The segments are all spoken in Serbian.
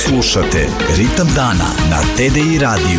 Slušate Ritam dana na TDI radiju.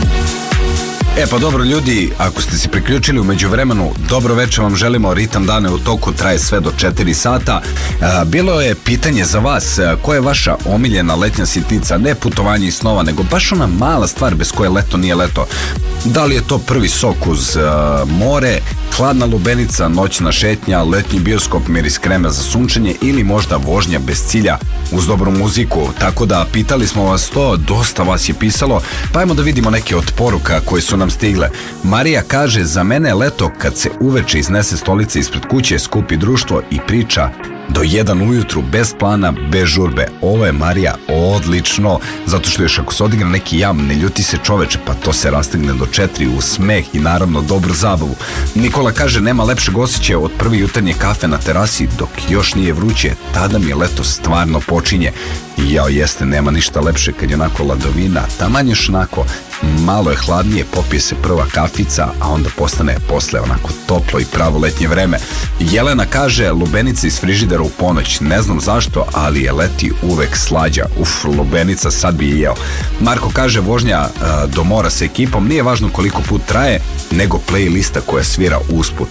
Pa dobro ljudi, ako ste se priključili u međuvremenu, dobro večer vam želimo. Ritam dana u toku, traje sve do 4 sata. Bilo je pitanje za vas, koja je vaša omiljena letnja sitnica, ne putovanje i snova, nego baš ona mala stvar bez koje leto nije leto. Da li je to prvi sok uz more, hladna lubenica, noćna šetnja, letnji bioskop, miris kreme za sunčanje ili možda vožnja bez cilja uz dobru muziku. Tako da pitali smo vas to, dosta vas je pisalo, pa ajmo da vidimo neke od poruka koje su nam stigle. Marija kaže, za mene je leto kad se uveče iznese stolica ispred kuće, skupi društvo i priča do 1 ujutru, bez plana, bez žurbe. Ovo je, Marija, odlično, zato što još ako se odigra neki jam, ne ljuti se čoveče, pa to se rastegne do 4 u smeh i naravno dobru zabavu. Nikola kaže, nema lepšeg osjećaja od prvi jutarnje kafe na terasi dok još nije vruće, tada mi je leto stvarno počinje. I jao, jeste, nema ništa lepše kad je onako ladovina, taman još onako malo je hladnije, popije se prva kafica, a onda postane posle onako toplo i pravo letnje vreme. Jelena kaže, lubenica iz frižidera u ponoć, ne znam zašto, ali je leti uvek slađa. Lubenica, sad bi je jeo. Marko kaže, vožnja do mora sa ekipom, nije važno koliko put traje, nego playlista koja svira usput.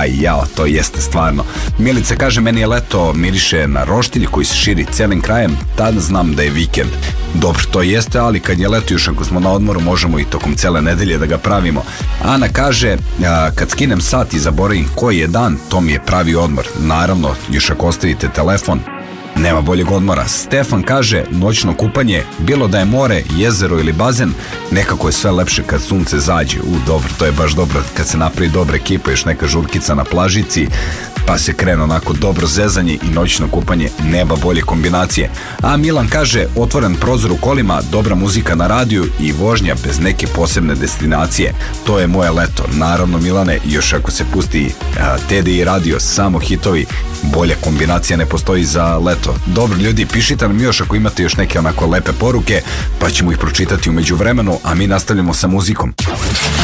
To jeste stvarno. Milica kaže, meni je leto miriše na roštilj koji se širi celim krajem, tada znam da je vikend. Dobro, to jeste, ali kad je leto, još ako smo na odmoru, možemo i tokom cele nedelje da ga pravimo. Ana kaže, kad skinem sat i zaboravim koji je dan, to mi je pravi odmor. Naravno, još ako ostavite telefon, nema boljeg odmora. Stefan kaže, noćno kupanje, bilo da je more, jezero ili bazen, nekako je sve lepše kad sunce zađe. Dobro, to je baš dobro kad se napravi dobra ekipa, još neka žurkica na plažici, pa se krene onako dobro zezanje i noćno kupanje, nema bolje kombinacije. A Milan kaže, otvoren prozor u kolima, dobra muzika na radiju i vožnja bez neke posebne destinacije. To je moje leto. Naravno, Milane, još ako se pusti TDI radio, samo hitovi, bolja kombinacija ne postoji za leto. Dobro ljudi, pišite nam još ako imate još neke onako lepe poruke, pa ćemo ih pročitati u međuvremenu, a mi nastavljamo sa muzikom.